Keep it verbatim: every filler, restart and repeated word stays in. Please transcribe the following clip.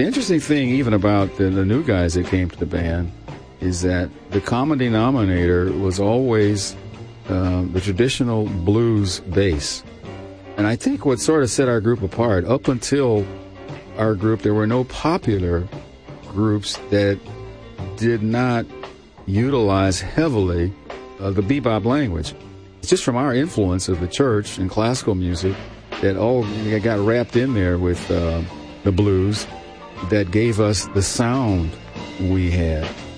the interesting thing even about the, the new guys that came to the band is that the common denominator was always uh, the traditional blues bass. And I think what sort of set our group apart, up until our group, there were no popular groups that did not utilize heavily uh, the bebop language. It's just from our influence of the church and classical music that all got wrapped in there with uh, the blues that gave us the sound we had.